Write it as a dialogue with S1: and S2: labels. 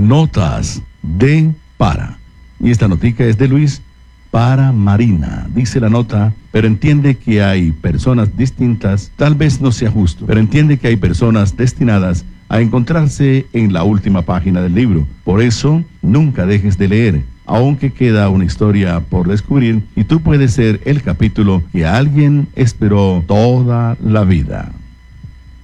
S1: Notas de para. Y esta notica es de Luis para Marina. Dice la nota: pero entiende que hay personas distintas, tal vez no sea justo, pero entiende que hay personas destinadas a encontrarse en la última página del libro. Por eso, nunca dejes de leer, aunque queda una historia por descubrir, y tú puedes ser el capítulo que alguien esperó toda la vida.